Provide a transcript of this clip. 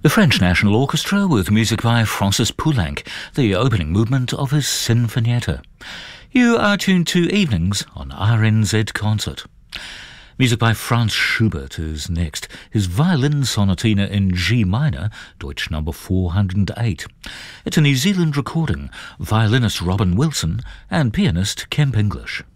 The French National Orchestra with music by Francis Poulenc, the opening movement of his Sinfonietta. You are tuned to Evenings on RNZ Concert. Music by Franz Schubert is next. His Violin Sonatina in G minor, Deutsch number 408. It's a New Zealand recording, violinist Robin Wilson and pianist Kemp English.